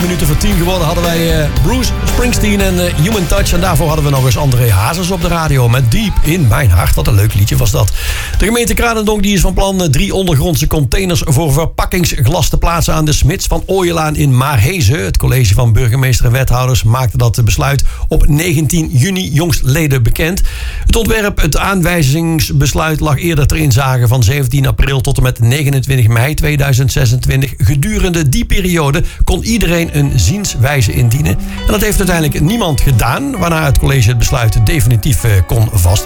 minuten voor 10 geworden hadden wij Bruce Springsteen en Human Touch. En daarvoor hadden we nog eens André Hazes op de radio met Diep in mijn hart. Wat een leuk liedje was dat. De gemeente Kralendonk die is van plan 3 ondergrondse containers voor verpakkingsglas te plaatsen aan de Smits van Ooyelaan in Maarhezen. Het college van burgemeester en wethouders maakte dat besluit op 19 juni jongstleden bekend. Het ontwerp, het aanwijzingsbesluit lag eerder ter inzage van 17 april tot en met 29 mei 2026. Gedurende die periode kon iedereen een zienswijze indienen. En dat heeft uiteindelijk niemand gedaan, waarna het college het besluit definitief kon vaststellen.